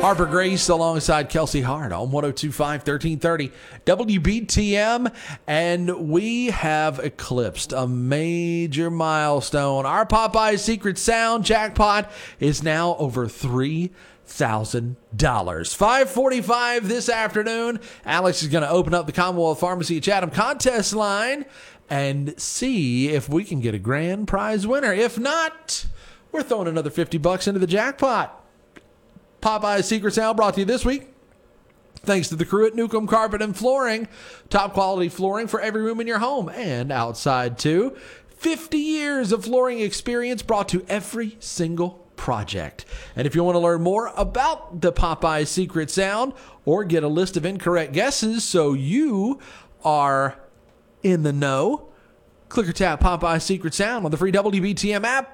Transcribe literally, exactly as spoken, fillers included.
Harper Grace alongside Kelsey Hart on one oh two point five, thirteen thirty W B T M. And we have eclipsed a major milestone. Our Popeye Secret Sound jackpot is now over three thousand dollars. five forty-five this afternoon. Alex is going to open up the Commonwealth Pharmacy at Chatham contest line and see if we can get a grand prize winner. If not, we're throwing another fifty bucks into the jackpot. Popeye's Secret Sound brought to you this week thanks to the crew at Newcomb Carpet and Flooring. Top quality flooring for every room in your home and outside too. fifty years of flooring experience brought to every single project. And if you want to learn more about the Popeye Secret Sound or get a list of incorrect guesses so you are in the know, click or tap Popeye Secret Sound on the free W B T M app